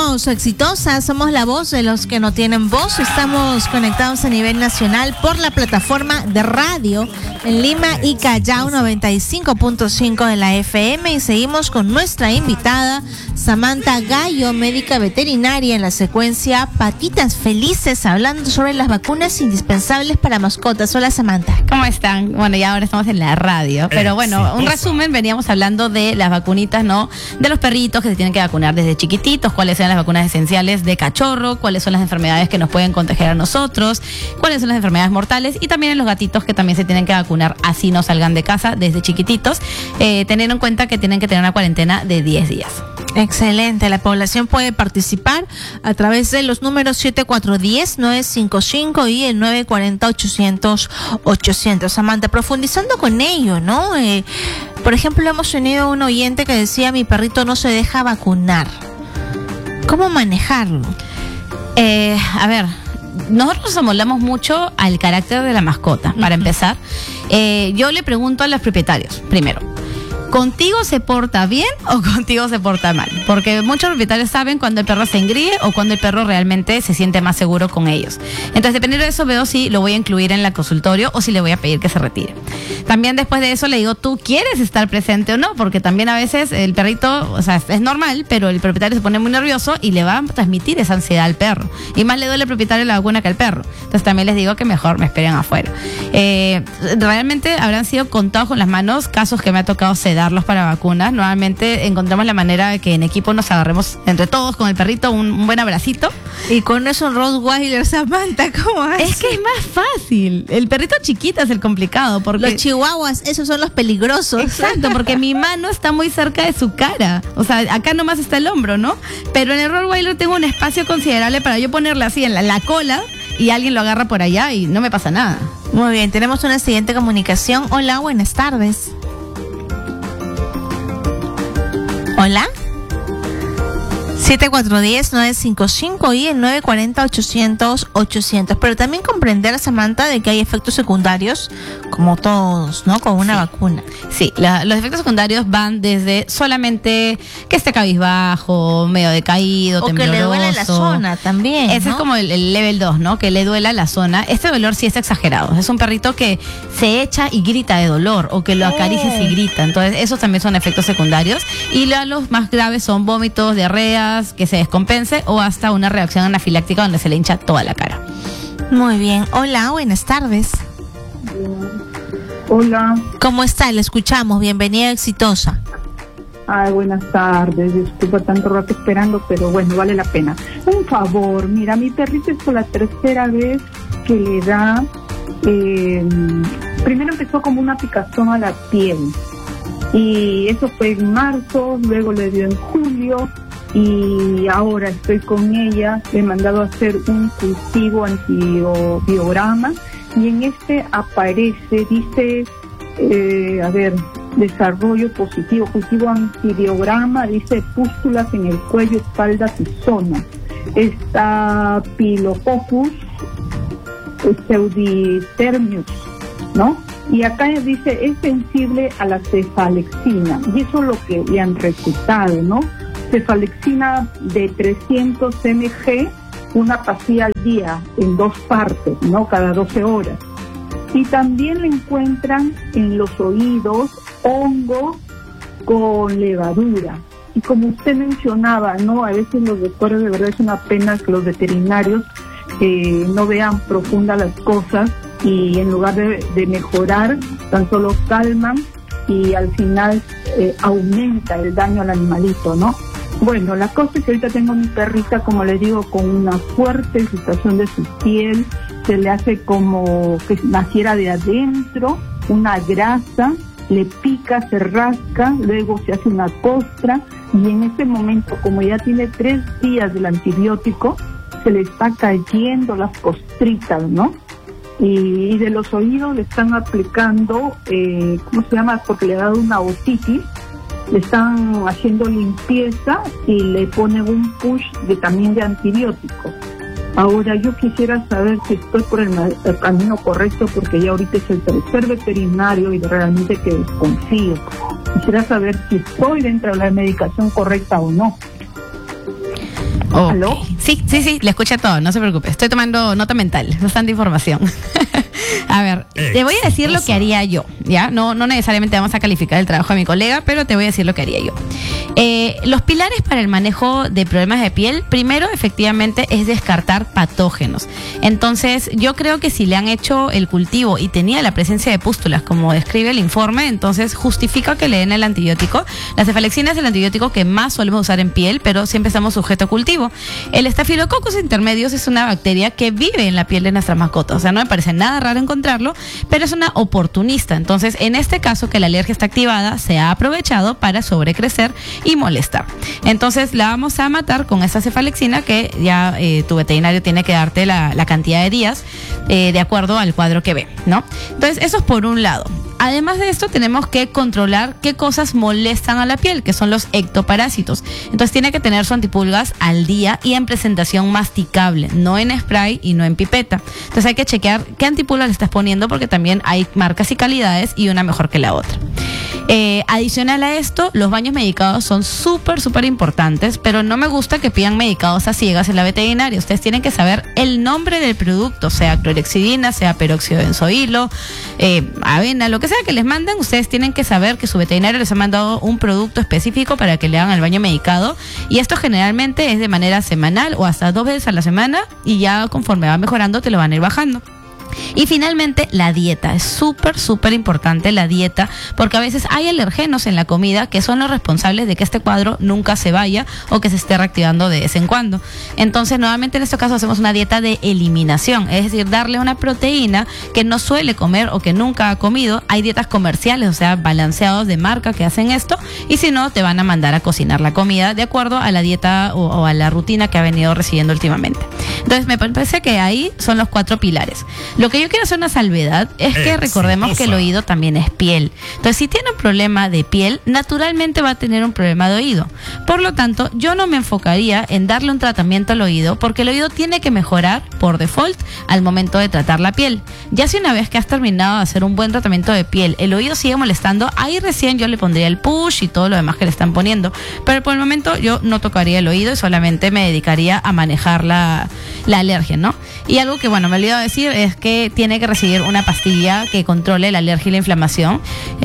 Somos exitosas, somos la voz de los que no tienen voz. Estamos conectados a nivel nacional por la plataforma de radio en Lima y Callao 95.5 de la FM, y seguimos con nuestra invitada Samantha Gallo, médica veterinaria, en la secuencia Patitas Felices, hablando sobre las vacunas indispensables para mascotas. Hola, Samantha. ¿Cómo están? Bueno, ya ahora estamos en la radio, pero bueno, un resumen, veníamos hablando de las vacunitas, ¿no? De los perritos que se tienen que vacunar desde chiquititos, cuáles son las vacunas esenciales de cachorro, cuáles son las enfermedades que nos pueden contagiar a nosotros, cuáles son las enfermedades mortales, y también en los gatitos que también se tienen que vacunar así no salgan de casa desde chiquititos, teniendo en cuenta que tienen que tener una cuarentena de 10 días. Excelente. La población puede participar a través de los números 7410-955 y el 940-800-800. Samantha, profundizando con ello, ¿no? Por ejemplo, hemos tenido un oyente que decía: mi perrito no se deja vacunar. ¿Cómo manejarlo? A ver, nosotros nos amoldamos mucho al carácter de la mascota. Para empezar, yo le pregunto a los propietarios, primero, ¿contigo se porta bien o contigo se porta mal? Porque muchos propietarios saben cuando el perro se engríe o cuando el perro realmente se siente más seguro con ellos. Entonces, dependiendo de eso, veo si lo voy a incluir en el consultorio o si le voy a pedir que se retire. También después de eso le digo: ¿tú quieres estar presente o no? Porque también a veces el perrito, o sea, es normal, pero el propietario se pone muy nervioso y le va a transmitir esa ansiedad al perro. Y más le duele al propietario la vacuna que al perro. Entonces también les digo que mejor me esperen afuera. Realmente habrán sido contados con las manos casos que me ha tocado darlos para vacunas. Normalmente encontramos la manera de que en equipo nos agarremos entre todos con el perrito, un buen abracito. Y con eso un Rottweiler, Samantha, ¿cómo haces? Es que es más fácil. El perrito chiquito es el complicado, porque los chihuahuas, esos son los peligrosos. Exacto, porque mi mano está muy cerca de su cara. O sea, acá nomás está el hombro, ¿no? Pero en el Rottweiler tengo un espacio considerable para yo ponerle así en la cola y alguien lo agarra por allá y no me pasa nada. Muy bien, tenemos una siguiente comunicación. Hola, buenas tardes. Hola. 7410-955 y el 940-800-800. Pero también comprender, Samantha, de que hay efectos secundarios, como todos, ¿no? Con una vacuna. Sí, los efectos secundarios van desde solamente que esté cabizbajo, medio decaído, tembloroso. O que le duele la zona también, Ese ¿no? es como el level 2, ¿no? Que le duela la zona. Este dolor sí es exagerado. Es un perrito que se echa y grita de dolor, o que lo acaricias y grita. Entonces, esos también son efectos secundarios. Y los más graves son vómitos, diarreas, que se descompense, o hasta una reacción anafiláctica donde se le hincha toda la cara. Muy bien. Hola, buenas tardes. Hola. ¿Cómo está? Le escuchamos. Bienvenida, exitosa. Ay, buenas tardes. Disculpa tanto rato esperando, pero bueno, vale la pena. Un favor, mira, mi perrito es por la tercera vez que le da... primero empezó como una picazón a la piel, y eso fue en marzo, luego le dio en julio, y ahora estoy con ella. Le he mandado a hacer un cultivo antibiograma, y en este aparece, dice, desarrollo positivo, cultivo antibiograma, dice pústulas en el cuello, espalda y zona. Staphylococcus pseudotermius, ¿no? Y acá dice, es sensible a la cefalexina, y eso es lo que le han recetado, ¿no? Cefalexina de 300 mg, una pastilla al día en 2 partes, ¿no? Cada 12 horas. Y también le encuentran en los oídos hongo con levadura. Y como usted mencionaba, ¿no? A veces los doctores, de verdad es una pena que los veterinarios no vean profundas las cosas, y en lugar de mejorar, tan solo calman, y al final aumenta el daño al animalito, ¿no? Bueno, la cosa es que ahorita tengo a mi perrita, como le digo, con una fuerte irritación de su piel. Se le hace como que naciera de adentro una grasa, le pica, se rasca, luego se hace una costra, y en este momento, como ya tiene 3 días del antibiótico, se le está cayendo las costritas, ¿no? Y de los oídos le están aplicando, ¿cómo se llama? Porque le ha dado una otitis, le están haciendo limpieza y le ponen un push también de antibiótico. Ahora, yo quisiera saber si estoy por el camino correcto, porque ya ahorita es el tercer veterinario y realmente que desconfío. Quisiera saber si estoy dentro de la medicación correcta o no. Okay. ¿Aló? Sí, le escucha todo, no se preocupe. Estoy tomando nota mental, bastante información. A ver, te voy a decir lo que haría yo, ¿ya? No necesariamente vamos a calificar el trabajo de mi colega, pero te voy a decir lo que haría yo. Los pilares para el manejo de problemas de piel, primero, efectivamente, es descartar patógenos. Entonces, yo creo que si le han hecho el cultivo y tenía la presencia de pústulas, como describe el informe, entonces justifica que le den el antibiótico. La cefalexina es el antibiótico que más solemos usar en piel, pero siempre estamos sujetos a cultivo. El Staphylococcus intermedius es una bacteria que vive en la piel de nuestras mascotas. O sea, no me parece nada raro encontrarlo, pero es una oportunista. Entonces, en este caso que la alergia está activada, se ha aprovechado para sobrecrecer y molestar. Entonces, la vamos a matar con esta cefalexina que ya tu veterinario tiene que darte la cantidad de días de acuerdo al cuadro que ve, ¿no? Entonces, eso es por un lado. Además de esto, tenemos que controlar qué cosas molestan a la piel, que son los ectoparásitos. Entonces, tiene que tener su antipulgas al día y en presentación masticable, no en spray y no en pipeta. Entonces, hay que chequear qué antipulgas le estás poniendo porque también hay marcas y calidades y una mejor que la otra. Adicional a esto, los baños medicados son súper importantes, pero no me gusta que pidan medicados a ciegas en la veterinaria. Ustedes tienen que saber el nombre del producto, sea clorhexidina, sea peróxido de benzoilo, avena, lo que sea que les manden. Ustedes tienen que saber que su veterinario les ha mandado un producto específico para que le hagan el baño medicado, y esto generalmente es de manera semanal o hasta 2 veces a la semana, y ya conforme va mejorando te lo van a ir bajando. Y finalmente, la dieta. Es súper importante la dieta, porque a veces hay alergenos en la comida que son los responsables de que este cuadro nunca se vaya o que se esté reactivando de vez en cuando. Entonces, nuevamente en este caso hacemos una dieta de eliminación, es decir, darle una proteína que no suele comer o que nunca ha comido. Hay dietas comerciales, o sea, balanceados de marca, que hacen esto, y si no, te van a mandar a cocinar la comida de acuerdo a la dieta o a la rutina que ha venido recibiendo últimamente. Entonces, me parece que ahí son los 4 pilares. Lo que yo quiero hacer una salvedad es que recordemos que el oído también es piel. Entonces, si tiene un problema de piel, naturalmente va a tener un problema de oído. Por lo tanto, yo no me enfocaría en darle un tratamiento al oído, porque el oído tiene que mejorar por default al momento de tratar la piel. Ya si una vez que has terminado de hacer un buen tratamiento de piel, el oído sigue molestando, ahí recién yo le pondría el push y todo lo demás que le están poniendo. Pero por el momento yo no tocaría el oído y solamente me dedicaría a manejar la alergia, ¿no? Y algo que, bueno, me olvidé decir es que tiene que recibir una pastilla que controle la alergia y la inflamación.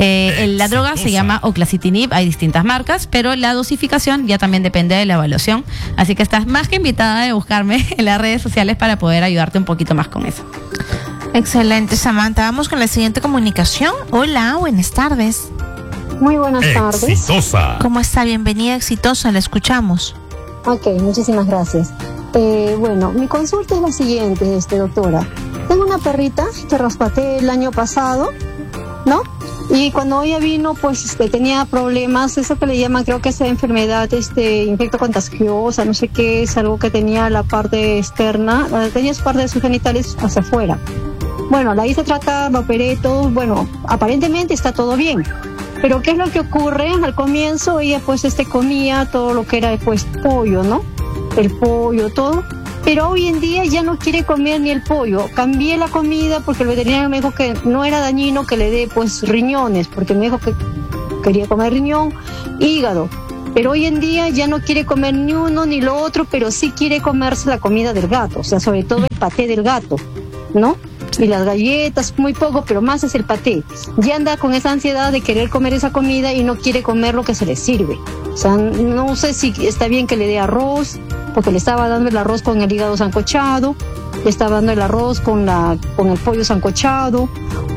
La droga se llama oclacitinib, hay distintas marcas, pero la dosificación ya también depende de la evaluación. Así que estás más que invitada a buscarme en las redes sociales para poder ayudarte un poquito más con eso. Excelente, Samantha. Vamos con la siguiente comunicación. Hola, buenas tardes. Muy buenas tardes. Exitosa. ¿Cómo está? Bienvenida, Exitosa, la escuchamos. Ok, muchísimas gracias. Bueno, mi consulta es la siguiente, doctora. Tengo una perrita que rescaté el año pasado, ¿no? Y cuando ella vino, pues tenía problemas, eso que le llaman, creo que esa enfermedad, infecto contagiosa, no sé qué, es algo que tenía la parte externa, tenía parte de sus genitales hacia afuera. Bueno, la hice tratar, la operé, todo, bueno, aparentemente está todo bien. Pero ¿qué es lo que ocurre? Al comienzo ella pues comía todo lo que era pues pollo, ¿no? El pollo, todo. Pero hoy en día ya no quiere comer ni el pollo. Cambié la comida porque el veterinario me dijo que no era dañino que le dé pues riñones, porque me dijo que quería comer riñón, hígado. Pero hoy en día ya no quiere comer ni uno ni lo otro, pero sí quiere comerse la comida del gato, o sea, sobre todo el paté del gato, ¿no? Y las galletas, muy poco, pero más es el paté. Ya anda con esa ansiedad de querer comer esa comida y no quiere comer lo que se le sirve. O sea, no sé si está bien que le dé arroz, porque le estaba dando el arroz con el hígado sancochado, le estaba dando el arroz con el pollo sancochado,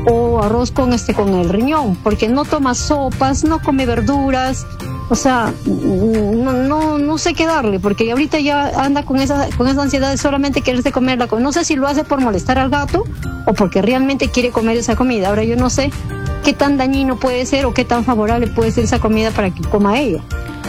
o arroz con el riñón, porque no toma sopas, no come verduras. O sea, no sé qué darle, porque ahorita ya anda con esa ansiedad de solamente quererse comer la comida. No sé si lo hace por molestar al gato o porque realmente quiere comer esa comida. Ahora yo no sé qué tan dañino puede ser o qué tan favorable puede ser esa comida para que coma ella.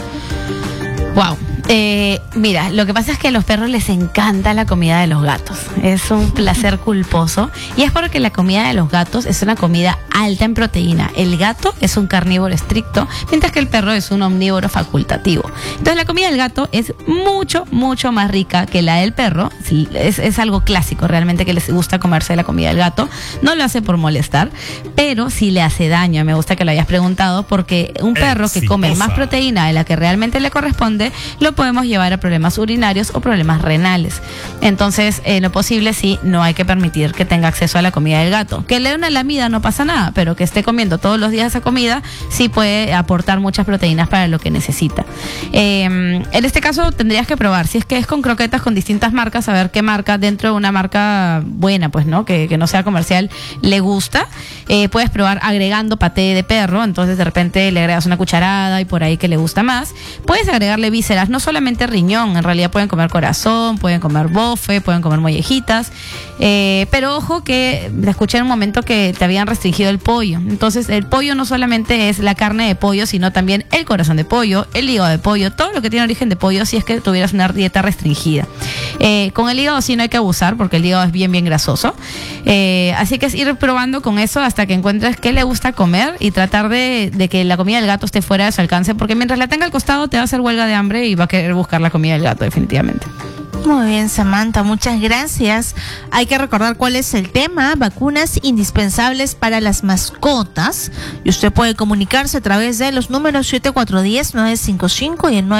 Wow. Mira, lo que pasa es que a los perros les encanta la comida de los gatos. Es un placer culposo. Y es porque la comida de los gatos es una comida alta en proteína. El gato es un carnívoro estricto, mientras que el perro es un omnívoro facultativo. Entonces la comida del gato es mucho más rica que la del perro. Es algo clásico realmente que les gusta comerse la comida del gato. No lo hace por molestar, pero sí le hace daño. Me gusta que lo hayas preguntado, porque un perro que come más proteína de la que realmente le corresponde, lo podemos llevar a problemas urinarios o problemas renales. Entonces, en lo posible, sí, no hay que permitir que tenga acceso a la comida del gato. Que le dé una lamida no pasa nada, pero que esté comiendo todos los días esa comida sí puede aportar muchas proteínas para lo que necesita. En este caso tendrías que probar, si es que es con croquetas con distintas marcas, a ver qué marca dentro de una marca buena, pues, ¿no? Que no sea comercial, le gusta. Puedes probar agregando paté de perro, entonces de repente le agregas una cucharada y por ahí que le gusta más. Puedes agregarle vísceras, no solamente riñón, en realidad pueden comer corazón, pueden comer bofe, pueden comer mollejitas, pero ojo que te escuché en un momento que te habían restringido el pollo. Entonces el pollo no solamente es la carne de pollo, sino también el corazón de pollo, el hígado de pollo, todo lo que tiene origen de pollo, si es que tuvieras una dieta restringida. Con el hígado sí no hay que abusar, porque el hígado es bien grasoso. Así que es ir probando con eso hasta que encuentres qué le gusta comer y tratar de que la comida del gato esté fuera de su alcance, porque mientras la tenga al costado te va a hacer huelga de hambre y va a querer buscar la comida del gato definitivamente. Muy bien, Samantha, muchas gracias. Hay que recordar cuál es el tema: vacunas indispensables para las mascotas. Y usted puede comunicarse a través de los números 7410-955 y el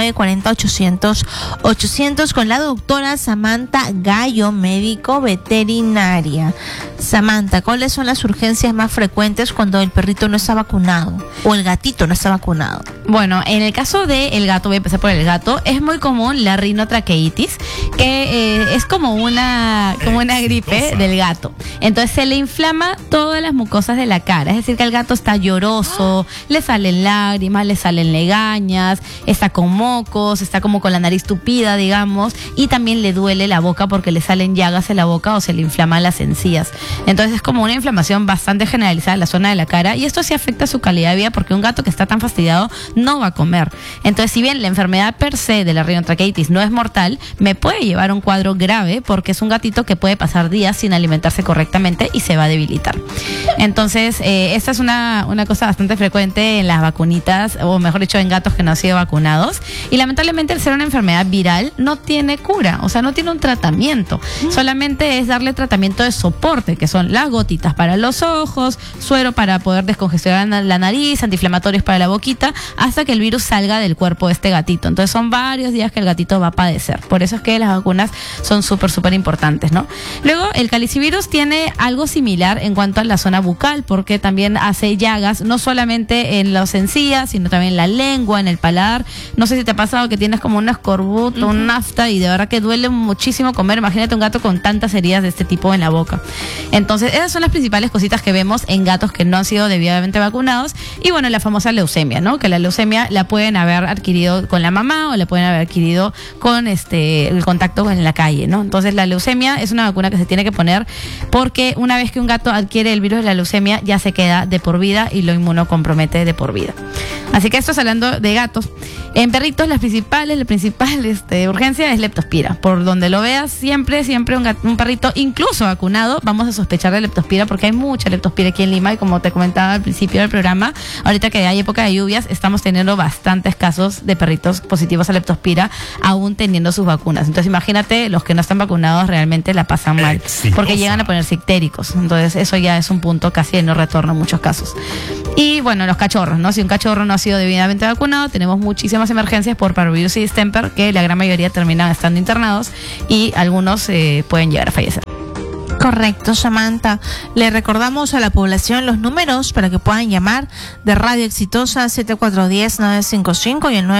940-800 con la doctora Samantha Gallo, médico veterinaria. Samantha, ¿cuáles son las urgencias más frecuentes cuando el perrito no está vacunado o el gatito no está vacunado? Bueno, en el caso del gato, voy a empezar por el gato, es muy común la rinotraqueitis, que es como una gripe del gato. Entonces se le inflama todas las mucosas de la cara, es decir que el gato está lloroso, le salen lágrimas, le salen legañas, está con mocos, está como con la nariz tupida, digamos, y también le duele la boca porque le salen llagas en la boca o se le inflaman las encías. Entonces es como una inflamación bastante generalizada en la zona de la cara, y esto sí afecta su calidad de vida, porque un gato que está tan fastidiado no va a comer. Entonces, si bien la enfermedad per se de la rinotraqueitis no es mortal, me puede llevar a un cuadro grave, porque es un gatito que puede pasar días sin alimentarse correctamente y se va a debilitar. Entonces, esta es una cosa bastante frecuente en las vacunitas, o mejor dicho, en gatos que no han sido vacunados. Y lamentablemente, al ser una enfermedad viral, no tiene cura, o sea, no tiene un tratamiento. Solamente es darle tratamiento de soporte, que son las gotitas para los ojos, suero para poder descongestionar la nariz, antiinflamatorios para la boquita, hasta que el virus salga del cuerpo de este gatito. Entonces son varios días que el gatito va a padecer. Por eso es que las vacunas son súper importantes, ¿no? Luego, el calicivirus tiene algo similar en cuanto a la zona bucal, porque también hace llagas, no solamente en las encías, sino también en la lengua, en el paladar. No sé si te ha pasado que tienes como un escorbuto, un nafta, y de verdad que duele muchísimo comer. Imagínate un gato con tantas heridas de este tipo en la boca. Entonces, esas son las principales cositas que vemos en gatos que no han sido debidamente vacunados. Y bueno, la famosa leucemia, ¿no? Que la leucemia la pueden haber adquirido con la mamá o la pueden haber adquirido con el contacto en la calle, ¿no? Entonces, la leucemia es una vacuna que se tiene que poner, porque una vez que un gato adquiere el virus de la leucemia, ya se queda de por vida y lo inmunocompromete de por vida. Así que esto es hablando de gatos. En perritos, la principal urgencia es leptospira. Por donde lo veas, siempre un perrito, incluso vacunado, vamos a sospechar de leptospira, porque hay mucha leptospira aquí en Lima, y como te comentaba al principio del programa, ahorita que hay época de lluvias, estamos teniendo bastantes casos de perritos positivos a leptospira, aún teniendo sus vacunas. Entonces imagínate, los que no están vacunados realmente la pasan mal, porque llegan a ponerse ictéricos. Entonces eso ya es un punto casi de no retorno en muchos casos. Y bueno, los cachorros, ¿no? Si un cachorro no ha sido debidamente vacunado, tenemos muchísimas emergencias por parvovirus y distemper, que la gran mayoría terminan estando internados y algunos pueden llegar a fallecer. Correcto, Samantha. Le recordamos a la población los números para que puedan llamar de Radio Exitosa: 7410-955 y el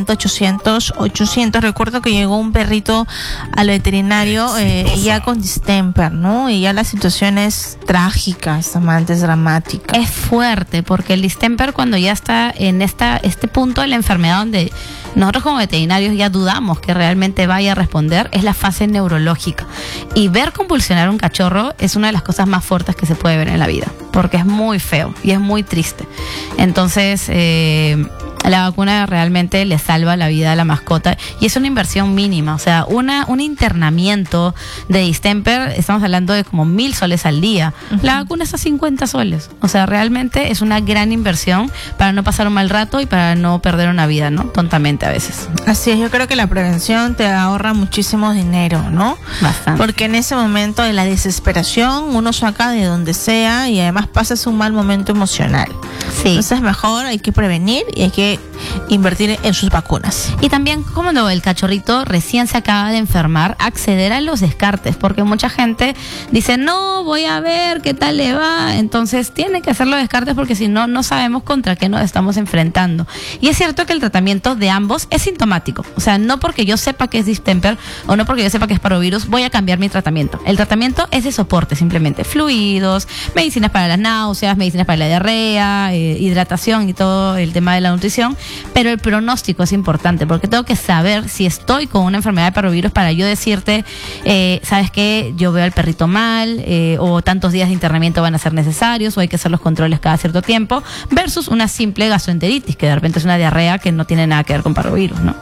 940-800. Recuerdo que llegó un perrito al veterinario ya con distemper, ¿no? Y ya la situación es trágica, Samantha, es dramática. Es fuerte, porque el distemper, cuando ya está en este punto de la enfermedad donde nosotros como veterinarios ya dudamos que realmente vaya a responder, es la fase neurológica. Y ver convulsionar un cachorro es una de las cosas más fuertes que se puede ver en la vida, porque es muy feo y es muy triste. Entonces, la vacuna realmente le salva la vida a la mascota, y es una inversión mínima. O sea, un internamiento de distemper, estamos hablando de como 1,000 soles al día. La vacuna es a 50 soles. O sea, realmente es una gran inversión para no pasar un mal rato y para no perder una vida, ¿no? Tontamente a veces. Así es, yo creo que la prevención te ahorra muchísimo dinero, ¿no? Bastante. Porque en ese momento de la desesperación uno saca de donde sea y además pasas un mal momento emocional. Sí. Entonces mejor hay que prevenir y hay que que invertir en sus vacunas. Y también, como el cachorrito recién se acaba de enfermar, acceder a los descartes, porque mucha gente dice, no, voy a ver qué tal le va. Entonces tiene que hacer los descartes porque si no, no sabemos contra qué nos estamos enfrentando. Y es cierto que el tratamiento de ambos es sintomático. O sea, no porque yo sepa que es distemper o no porque yo sepa que es parvovirus, voy a cambiar mi tratamiento. El tratamiento es de soporte simplemente. Fluidos, medicinas para las náuseas, medicinas para la diarrea, hidratación y todo el tema de la nutrición. Pero el pronóstico es importante porque tengo que saber si estoy con una enfermedad de parvovirus para yo decirte, ¿sabes qué? Yo veo al perrito mal, o tantos días de internamiento van a ser necesarios, o hay que hacer los controles cada cierto tiempo, versus una simple gastroenteritis, que de repente es una diarrea que no tiene nada que ver con parvovirus, ¿no?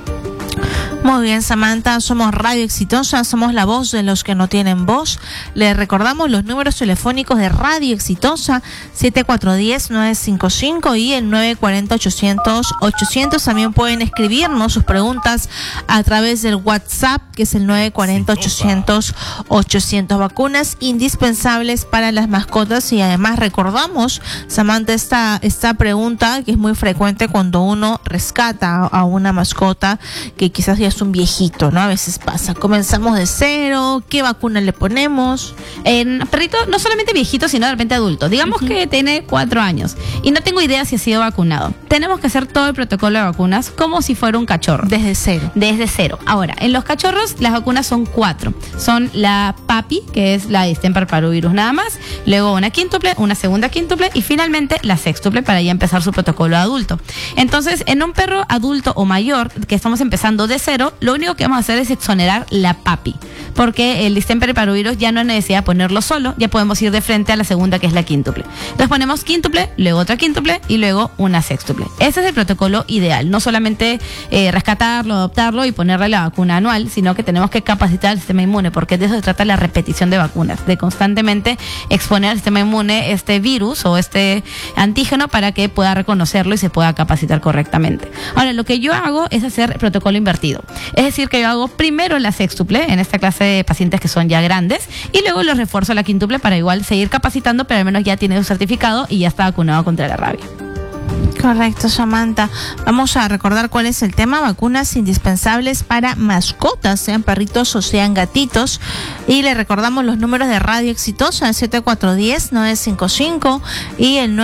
Muy bien, Samantha, somos Radio Exitosa, somos la voz de los que no tienen voz. Les recordamos los números telefónicos de Radio Exitosa, 7410-955 y el 940-800-800. También pueden escribirnos sus preguntas a través del WhatsApp, que es el 940-800-800. Vacunas indispensables para las mascotas. Y además recordamos, Samantha, esta pregunta que es muy frecuente cuando uno rescata a una mascota que quizás ya es un viejito, ¿no? A veces pasa. Comenzamos de cero, ¿qué vacuna le ponemos? En perrito, no solamente viejito, sino de repente adulto. Digamos que tiene 4 años y no tengo idea si ha sido vacunado. Tenemos que hacer todo el protocolo de vacunas como si fuera un cachorro. Desde cero. Desde cero. Ahora, en los cachorros las vacunas son 4. Son la PAPI, que es la distemper parvovirus nada más, luego una quíntuple, una segunda quíntuple y finalmente la sextuple para ya empezar su protocolo adulto. Entonces, en un perro adulto o mayor que estamos empezando de cero, lo único que vamos a hacer es exonerar la PAPI, porque el distemper parvovirus ya no hay necesidad de ponerlo solo, ya podemos ir de frente a la segunda, que es la quíntuple. Entonces ponemos quíntuple, luego otra quíntuple y luego una sextuple. Ese es el protocolo ideal, no solamente rescatarlo, adoptarlo y ponerle la vacuna anual, sino que tenemos que capacitar al sistema inmune, porque de eso se trata la repetición de vacunas, de constantemente exponer al sistema inmune este virus o este antígeno para que pueda reconocerlo y se pueda capacitar correctamente. Ahora, lo que yo hago es hacer protocolo invertido. Es decir, que yo hago primero la sextuple en esta clase de pacientes que son ya grandes y luego los refuerzo a la quíntuple para igual seguir capacitando, pero al menos ya tiene un certificado y ya está vacunado contra la rabia. Correcto, Samantha. Vamos a recordar cuál es el tema: vacunas indispensables para mascotas, sean perritos o sean gatitos. Y le recordamos los números de Radio Exitosa, el 7410-955 y el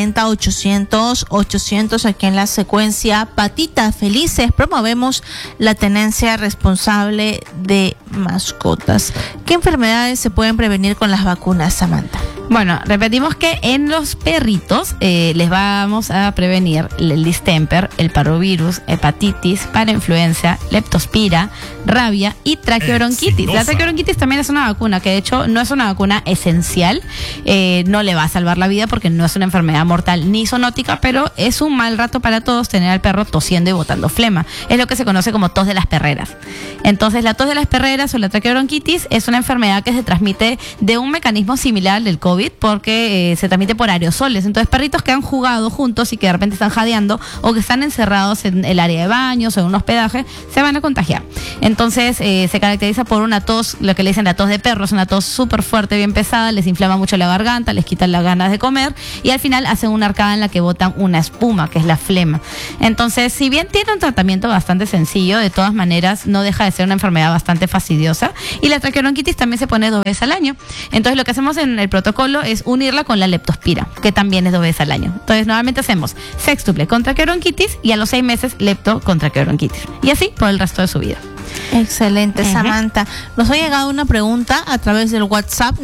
940-800-800. Aquí en la secuencia Patitas Felices promovemos la tenencia responsable de mascotas. ¿Qué enfermedades se pueden prevenir con las vacunas, Samantha? Bueno, repetimos que en los perritos les vamos a prevenir el distemper, el parvovirus, hepatitis, parainfluenza, leptospira, rabia y traqueobronquitis. La traqueobronquitis también es una vacuna que de hecho no es una vacuna esencial, no le va a salvar la vida porque no es una enfermedad mortal ni zoonótica, pero es un mal rato para todos tener al perro tosiendo y botando flema. Es lo que se conoce como tos de las perreras. Entonces, la tos de las perreras o la traqueobronquitis es una enfermedad que se transmite de un mecanismo similar al del COVID, porque se transmite por aerosoles. Entonces, perritos que han jugado juntos y que de repente están jadeando o que están encerrados en el área de baños o en un hospedaje, se van a contagiar. Entonces, se caracteriza por una tos, lo que le dicen la tos de perros, una tos súper fuerte, bien pesada, les inflama mucho la garganta, les quitan las ganas de comer y al final hacen una arcada en la que botan una espuma, que es la flema. Entonces, si bien tiene un tratamiento bastante sencillo, de todas maneras no deja de ser una enfermedad bastante fastidiosa, y la traqueobronquitis también se pone 2 veces al año. Entonces, lo que hacemos en el protocolo es unirla con la leptospira, que también es 2 veces al año. Entonces, normalmente hacemos sextuple con traqueobronquitis y a los 6 meses lepto con traqueobronquitis. Y así por el resto de su vida. Excelente, Samantha. Nos ha llegado una pregunta a través del WhatsApp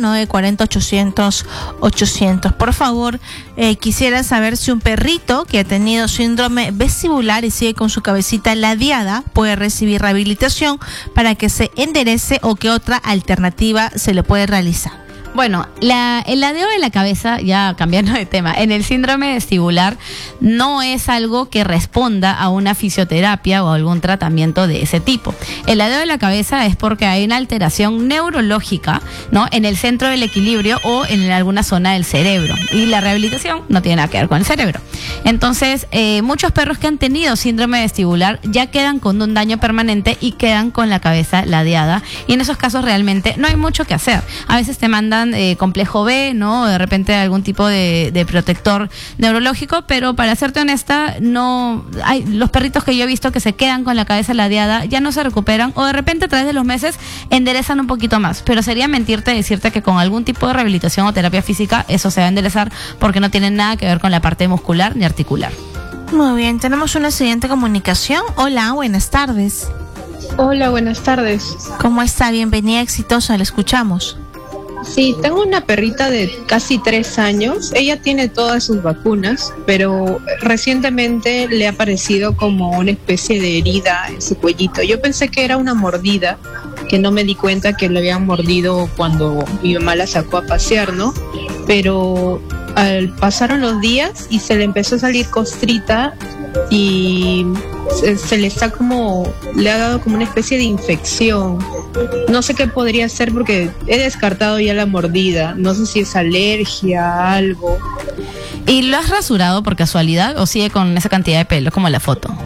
940-800-800. Por favor, quisiera saber si un perrito que ha tenido síndrome vestibular y sigue con su cabecita ladeada puede recibir rehabilitación para que se enderece o qué otra alternativa se le puede realizar. Bueno, el ladeo de la cabeza, ya cambiando de tema, en el síndrome vestibular no es algo que responda a una fisioterapia o algún tratamiento de ese tipo. El ladeo de la cabeza es porque hay una alteración neurológica, ¿no?, en el centro del equilibrio o en alguna zona del cerebro. Y la rehabilitación no tiene nada que ver con el cerebro. Entonces, muchos perros que han tenido síndrome vestibular ya quedan con un daño permanente y quedan con la cabeza ladeada. Y en esos casos realmente no hay mucho que hacer. A veces te mandan necesitan complejo B, ¿no? De repente algún tipo de protector neurológico, pero para serte honesta, no hay los perritos que yo he visto que se quedan con la cabeza ladeada, ya no se recuperan, o de repente a través de los meses enderezan un poquito más, pero sería mentirte decirte que con algún tipo de rehabilitación o terapia física eso se va a enderezar, porque no tiene nada que ver con la parte muscular ni articular. Muy bien, tenemos una siguiente comunicación. Hola, buenas tardes. Hola, buenas tardes. ¿Cómo está? Bienvenida, exitosa, le escuchamos. Sí, tengo una perrita de casi 3 años. Ella tiene todas sus vacunas, pero recientemente le ha aparecido como una especie de herida en su cuellito. Yo pensé que era una mordida, que no me di cuenta que le habían mordido cuando mi mamá la sacó a pasear, ¿no? Pero pasaron los días y se le empezó a salir costrita y se le está le ha dado como una especie de infección. No sé qué podría ser porque he descartado ya la mordida. No sé si es alergia, algo. ¿Y lo has rasurado por casualidad o sigue con esa cantidad de pelo como en la foto?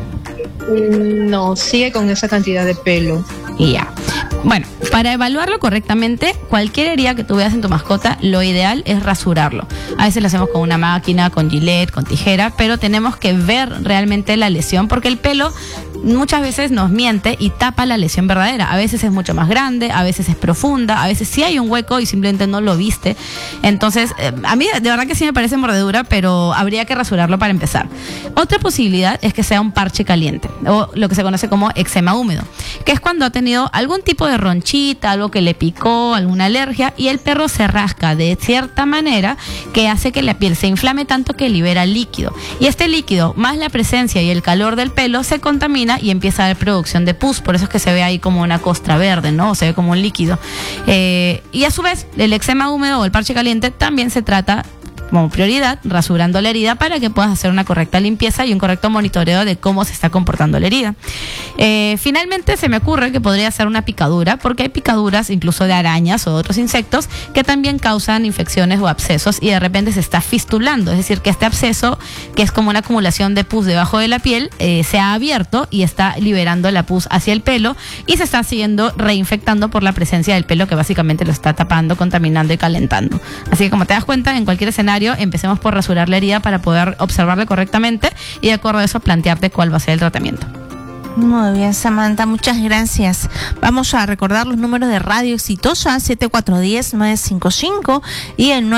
No, sigue con esa cantidad de pelo. Y ya. Bueno, para evaluarlo correctamente, cualquier herida que tú veas en tu mascota, lo ideal es rasurarlo. A veces lo hacemos con una máquina, con Gillette, con tijera, pero tenemos que ver realmente la lesión, porque el pelo muchas veces nos miente y tapa la lesión verdadera. A veces es mucho más grande, a veces es profunda, a veces sí hay un hueco y simplemente no lo viste. Entonces, a mí de verdad que sí me parece mordedura, pero habría que rasurarlo para empezar. Otra posibilidad es que sea un parche caliente, o lo que se conoce como eczema húmedo, que es cuando ha tenido algún tipo de ronchita, algo que le picó, alguna alergia, y el perro se rasca de cierta manera que hace que la piel se inflame tanto que libera líquido. Y este líquido, más la presencia y el calor del pelo, se contamina y empieza a haber producción de pus. Por eso es que se ve ahí como una costra verde, ¿no? O se ve como un líquido. Y a su vez, el eczema húmedo o el parche caliente también se trata como prioridad rasurando la herida para que puedas hacer una correcta limpieza y un correcto monitoreo de cómo se está comportando la herida. Finalmente se me ocurre que podría ser una picadura, porque hay picaduras incluso de arañas o de otros insectos que también causan infecciones o abscesos, y de repente se está fistulando, es decir, que este absceso, que es como una acumulación de pus debajo de la piel, se ha abierto y está liberando la pus hacia el pelo y se está siguiendo reinfectando por la presencia del pelo, que básicamente lo está tapando, contaminando y calentando. Así que, como te das cuenta, en cualquier escenario empecemos por rasurar la herida para poder observarla correctamente y de acuerdo a eso plantearte cuál va a ser el tratamiento. Muy bien, Samantha, muchas gracias. Vamos a recordar los números de Radio Exitosa: 7410-955 y el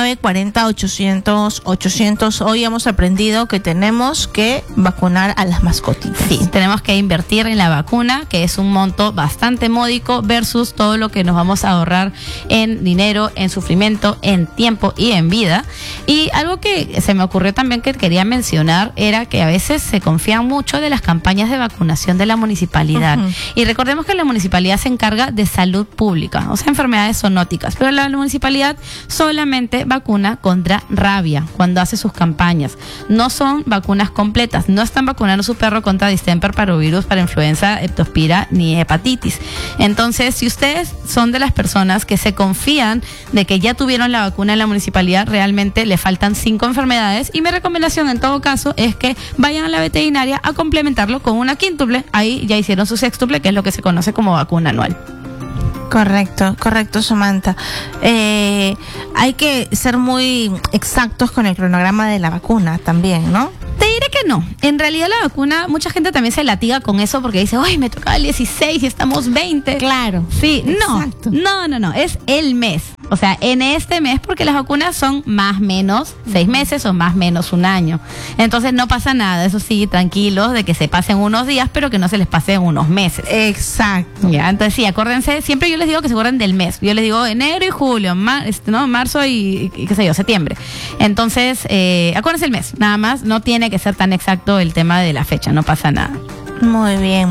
940-800-800. Hoy hemos aprendido que tenemos que vacunar a las mascotitas. Sí, tenemos que invertir en la vacuna, que es un monto bastante módico versus todo lo que nos vamos a ahorrar en dinero, en sufrimiento, en tiempo y en vida. Y algo que se me ocurrió también que quería mencionar era que a veces se confían mucho de las campañas de vacunación de la municipalidad. Y recordemos que la municipalidad se encarga de salud pública, o sea, enfermedades zoonóticas, pero la municipalidad solamente vacuna contra rabia cuando hace sus campañas. No son vacunas completas, no están vacunando a su perro contra distemper, parvovirus, para influenza, leptospira ni hepatitis. Entonces, si ustedes son de las personas que se confían de que ya tuvieron la vacuna en la municipalidad, realmente le faltan 5 enfermedades, y mi recomendación en todo caso es que vayan a la veterinaria a complementarlo con una quíntuple. Ahí ya hicieron su sextuple, que es lo que se conoce como vacuna anual. Correcto, Samantha. Hay que ser muy exactos con el cronograma de la vacuna también, ¿no? Te diré que no. En realidad la vacuna, mucha gente también se latiga con eso porque dice, ¡ay, me tocaba el 16 y estamos 20! Claro. Sí, exacto. No, es el mes. O sea, en este mes, porque las vacunas son más menos 6 meses o más menos 1 año. Entonces no pasa nada, eso sí, tranquilos de que se pasen unos días, pero que no se les pasen unos meses. Exacto. Ya, entonces sí, acuérdense, siempre yo les digo que se acuerden del mes. Yo les digo enero y julio, marzo y qué sé yo, septiembre. Entonces, acuérdense el mes, nada más, no tiene que ser tan exacto el tema de la fecha, no pasa nada. Muy bien.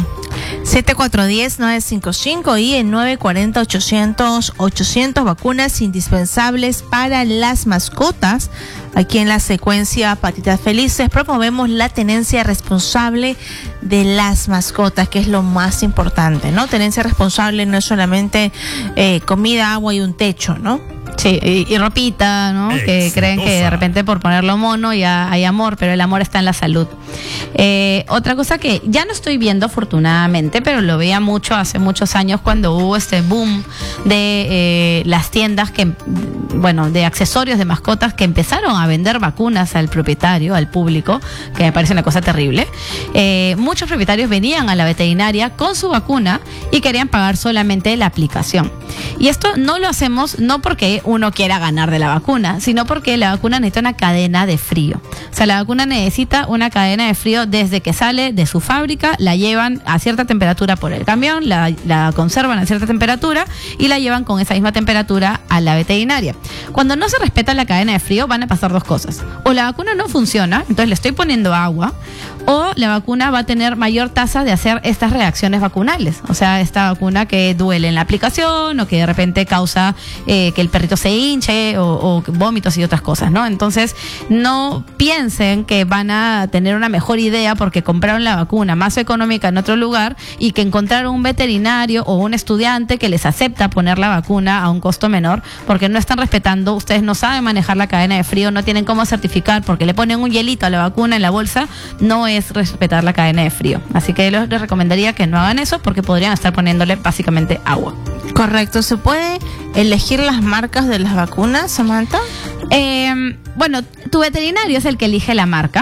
7410-955 y el 940-800-800, vacunas indispensables para las mascotas. Aquí en la secuencia Patitas Felices promovemos la tenencia responsable de las mascotas, que es lo más importante, ¿no? Tenencia responsable no es solamente comida, agua y un techo, ¿no? Sí, y ropita, ¿no? Que creen que de repente por ponerlo mono ya hay amor, pero el amor está en la salud. Otra cosa que ya no estoy viendo afortunadamente, pero lo veía mucho hace muchos años cuando hubo este boom de las tiendas de accesorios de mascotas que empezaron a vender vacunas al propietario, al público, que me parece una cosa terrible. Muchos propietarios venían a la veterinaria con su vacuna y querían pagar solamente la aplicación. Y esto no lo hacemos no porque uno quiera ganar de la vacuna, sino porque la vacuna necesita una cadena de frío. O sea, la vacuna necesita una cadena de frío desde que sale de su fábrica, la llevan a cierta temperatura por el camión, la conservan a cierta temperatura y la llevan con esa misma temperatura a la veterinaria. Cuando no se respeta la cadena de frío van a pasar dos cosas. O la vacuna no funciona, entonces le estoy poniendo agua, o la vacuna va a tener mayor tasa de hacer estas reacciones vacunales. O sea, esta vacuna que duele en la aplicación o que de repente causa que el perrito se hinche o vómitos y otras cosas, ¿no? Entonces, no piensen que van a tener una mejor idea porque compraron la vacuna más económica en otro lugar y que encontraron un veterinario o un estudiante que les acepta poner la vacuna a un costo menor, porque no están respetando, ustedes no saben manejar la cadena de frío, no tienen cómo certificar porque le ponen un hielito a la vacuna en la bolsa, no es respetar la cadena de frío. Así que les recomendaría que no hagan eso porque podrían estar poniéndole básicamente agua. Correcto. ¿Se puede elegir las marcas de las vacunas, Samantha? Bueno, tu veterinario es el que elige la marca.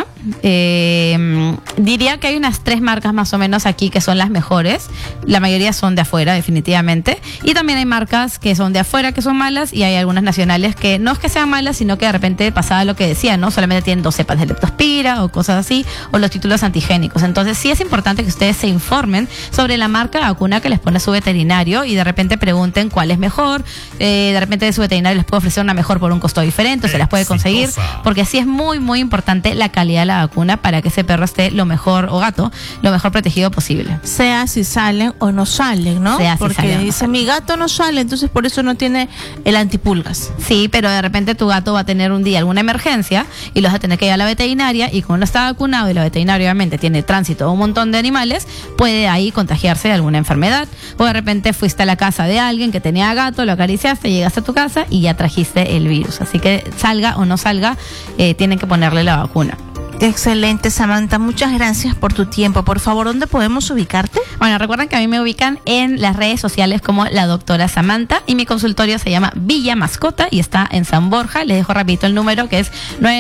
Diría que hay unas 3 marcas más o menos aquí que son las mejores. La mayoría son de afuera, definitivamente. Y también hay marcas que son de afuera que son malas y hay algunas nacionales que no es que sean malas, sino que de repente pasaba lo que decía, ¿no? Solamente tienen 2 cepas de leptospira o cosas así, o los títulos antigénicos. Entonces sí es importante que ustedes se informen sobre la marca de vacuna que les pone su veterinario y de repente pregunten cuál es mejor. De repente su veterinario les puede ofrecer una mejor por un costo diferente o se las puede conseguir, porque sí es muy, muy importante la calidad de la vacuna para que ese perro esté lo mejor, o gato, lo mejor protegido posible. Sea si salen o no salen, ¿no? Sea si porque salen o no dice, salen. mi gato no sale, entonces por eso no tiene el antipulgas. Sí, pero de repente tu gato va a tener un día alguna emergencia y lo vas a tener que ir a la veterinaria y como no está vacunado y la veterinaria obviamente tiene tránsito a un montón de animales, puede ahí contagiarse de alguna enfermedad. O de repente fuiste a la casa de alguien que tenía gato, lo acariciaste, llegaste a tu casa y ya trajiste el virus. Así que salga o no salga, tienen que ponerle la vacuna. Excelente, Samantha. Muchas gracias por tu tiempo. Por favor, ¿dónde podemos ubicarte? Bueno, recuerden que a mí me ubican en las redes sociales como la doctora Samantha y mi consultorio se llama Villa Mascota y está en San Borja. Les dejo rapidito el número que es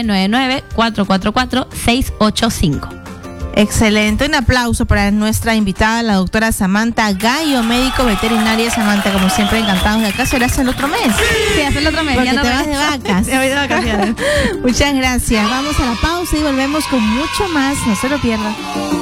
999-444-685. Excelente, un aplauso para nuestra invitada, la doctora Samantha Gallo, médico veterinaria. Samantha, como siempre, encantados de acá. ¿Será hasta el otro mes? Sí, hasta el otro mes. Porque ya no te vas de regreso. vacas. Me voy de vacaciones. Muchas gracias. Vamos a la pausa y volvemos con mucho más. No se lo pierdan.